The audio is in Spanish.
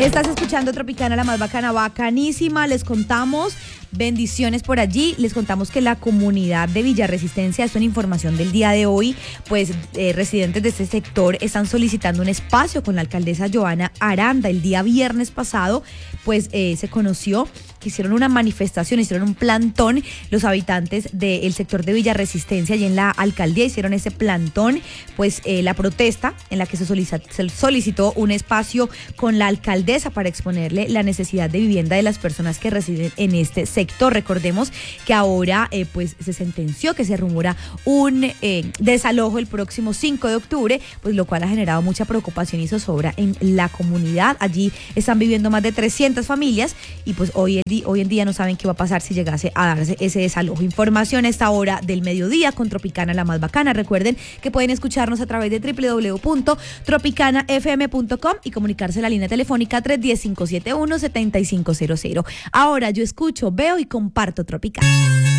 Estás escuchando Tropicana, la más bacana, bacanísima. Les contamos bendiciones por allí. Les contamos que la comunidad de Villarresistencia, esto en información del día de hoy, pues residentes de este sector están solicitando un espacio con la alcaldesa Johanna Aranda. El día viernes pasado, pues se conoció que hicieron una manifestación, hicieron un plantón. Los habitantes del sector de Villarresistencia y en la alcaldía hicieron ese plantón, pues la protesta en la que se solicitó un espacio con la alcaldesa para exponerle la necesidad de vivienda de las personas que residen en este sector. Recordemos que ahora pues se sentenció que se rumora un desalojo el próximo 5 de octubre, pues lo cual ha generado mucha preocupación y zozobra en la comunidad. Allí están viviendo más de 300 familias y pues hoy en día no saben qué va a pasar si llegase a darse ese desalojo. Información a esta hora del mediodía con Tropicana, la más bacana. Recuerden que pueden escucharnos a través de www.tropicanafm.com y comunicarse a la línea telefónica 310-571-7500. Ahora yo escucho, veo y comparto Tropicana.